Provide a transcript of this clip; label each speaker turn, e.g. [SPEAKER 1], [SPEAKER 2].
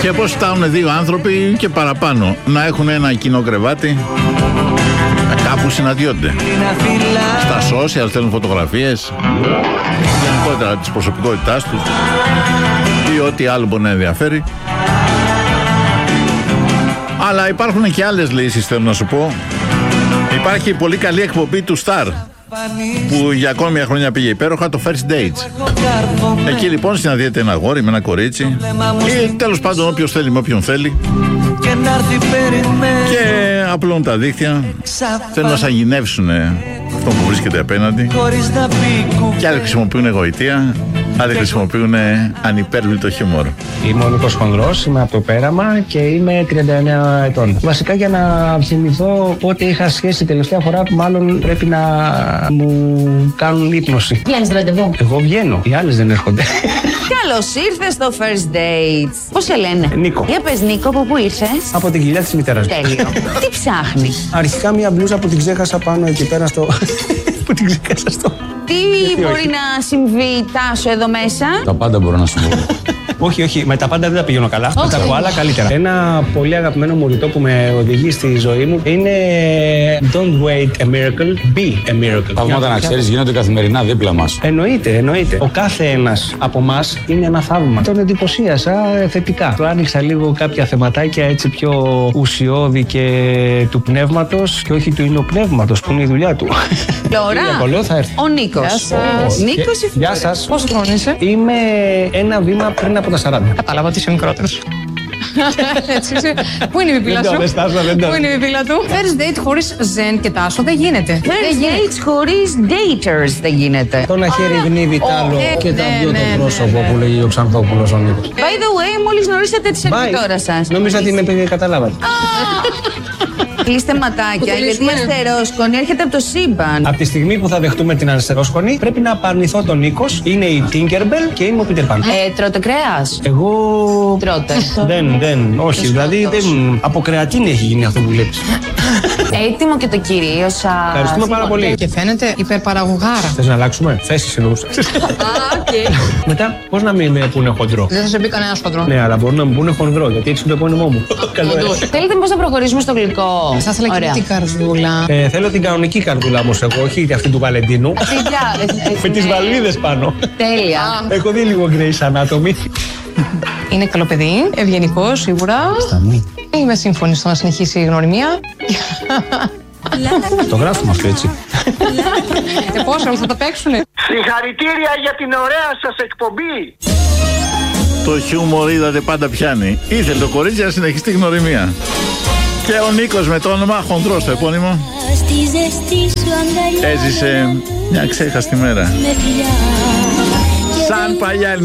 [SPEAKER 1] Και πώς φτάνουν δύο άνθρωποι και παραπάνω να έχουν ένα κοινό κρεβάτι, κάπου συναντιόνται. Στα social στέλνουν φωτογραφίες, γενικότερα της προσωπικότητάς τους ή ό,τι άλλο μπορεί να ενδιαφέρει. Αλλά υπάρχουν και άλλες λύσεις, θέλω να σου πω. Υπάρχει η πολύ καλή εκπομπή του Star, που για ακόμη μια χρονιά πήγε υπέροχα, το First Dates. Εκεί λοιπόν συναντιέται ένα αγόρι με ένα κορίτσι, ή τέλος πάντων όποιος θέλει με όποιον θέλει, και απλώνουν τα δίχτυα, θέλουν να σαγηνεύσουν αυτό που βρίσκεται απέναντι, και άλλοι χρησιμοποιούν γοητεία, άλλοι χρησιμοποιούν ανυπέρβλητο χιούμορ.
[SPEAKER 2] Είμαι ο Νίκος Χονδρός, είμαι από το Πέραμα και είμαι 39 ετών. Βασικά για να θυμηθώ πότε είχα σχέση τελευταία φορά, μάλλον πρέπει να μου κάνουν ύπνωση.
[SPEAKER 3] Βγαίνεις ραντεβού?
[SPEAKER 2] Εγώ βγαίνω, οι άλλες δεν έρχονται.
[SPEAKER 3] Καλώς ήρθες στο First Dates. Πώς σε λένε?
[SPEAKER 2] Νίκο.
[SPEAKER 3] Για πες Νίκο, από πού ήρθες?
[SPEAKER 2] Από την κοιλιά της μητέρας μου.
[SPEAKER 3] Τέλειο. Τι ψάχνεις?
[SPEAKER 2] Αρχικά μια μπλούζα που την ξέχασα πάνω εκεί πέρα στο... που την ξέχασα στο...
[SPEAKER 3] Τι μπορεί να συμβεί, Τάσο, εδώ μέσα?
[SPEAKER 4] Τα πάντα μπορώ να συμβεί.
[SPEAKER 2] Όχι, με τα πάντα δεν τα πηγαίνω καλά. Με τα από άλλα καλύτερα. Ένα πολύ αγαπημένο μου ρητό που με οδηγεί στη ζωή μου είναι Don't wait a miracle, be a miracle.
[SPEAKER 4] Θαύματα, να ξέρεις, γίνονται καθημερινά δίπλα μας.
[SPEAKER 2] Εννοείται. Ο κάθε ένας από εμάς είναι ένα θαύμα. Τον εντυπωσίασα θετικά. Το άνοιξα λίγο κάποια θεματάκια έτσι πιο ουσιώδη και του πνεύματος και όχι του υλοπνεύματος που είναι η δουλειά του.
[SPEAKER 3] Λόρα,
[SPEAKER 2] θα έρθει.
[SPEAKER 3] ο Νίκος. Νίκος ή
[SPEAKER 2] Γεια σας.
[SPEAKER 5] Πόσο χρόνο είσαι?
[SPEAKER 2] Είμαι ένα βήμα πριν από τα 40.
[SPEAKER 5] Κατάλαβα ότι είσαι μικρότερος. Έτσι είσαι. Πού είναι η πιπίλα σου? Πού είναι η πιπίλα του? First date χωρίς Ζεν και Τάσο δεν γίνεται.
[SPEAKER 3] First dates χωρίς daters δεν γίνεται.
[SPEAKER 2] Το ένα χέρι γνύβει τ' άλλο και τα δυο το πρόσωπο που λέγει ο Ξανθόπουλος ο Νίκος.
[SPEAKER 3] By the way, μόλις γνωρίσατε τη σερβιτόρα σας.
[SPEAKER 2] Νομίζω ότι με καταλάβατε.
[SPEAKER 3] Κλείστε ματάκια, γιατί η αστερόσκονη έρχεται από το σύμπαν.
[SPEAKER 2] Από τη στιγμή που θα δεχτούμε την αστερόσκονη, πρέπει να απαρνηθώ τον Νίκος. Είναι η Tinkerbell και είμαι ο Peter Pan.
[SPEAKER 3] Τρώτε κρέας?
[SPEAKER 2] Εγώ.
[SPEAKER 3] Τρώτε.
[SPEAKER 2] Όχι, δηλαδή από κρεατίνη έχει γίνει αυτό που βλέπεις.
[SPEAKER 3] Έτοιμο και το κυρίως.
[SPEAKER 2] Ευχαριστούμε πάρα πολύ.
[SPEAKER 5] Και φαίνεται υπερπαραγωγάρα.
[SPEAKER 2] Θες να αλλάξουμε? Θέσεις εννοούσα. Μετά, πώς να μην με πούνε χοντρό?
[SPEAKER 5] Δεν θα σε πει κανένα χοντρό.
[SPEAKER 2] Ναι, αλλά μπορούν να μου πούνε χονδρό, γιατί έτσι είναι το επώνυμό μου.
[SPEAKER 3] Θέλετε πώς θα προχωρήσουμε στο γλυκό?
[SPEAKER 5] Θα ήθελα και την καρδούλα.
[SPEAKER 2] Θέλω την κανονική καρδούλα όμως εγώ, όχι αυτή του Βαλεντίνου. Με τις βαλβίδες πάνω.
[SPEAKER 3] Τέλεια.
[SPEAKER 2] Έχω δει λίγο Grey's Anatomy.
[SPEAKER 5] Είναι καλό παιδί, ευγενικό σίγουρα. Είμαι σύμφωνη στο να συνεχίσει η γνωριμία.
[SPEAKER 2] Το γράφουμε αυτό έτσι.
[SPEAKER 5] Πόσο όλοι θα το παίξουνε.
[SPEAKER 6] Συγχαρητήρια για την ωραία σας εκπομπή.
[SPEAKER 1] Το χιούμορ, είδατε, πάντα πιάνει. Ήθελε το κορίτσι να συνεχίσει τη γνωριμία. Και ο Νίκος με το όνομα Χονδρός στο επώνυμο έζησε μια ξέχαστη μέρα. Σαν παλιά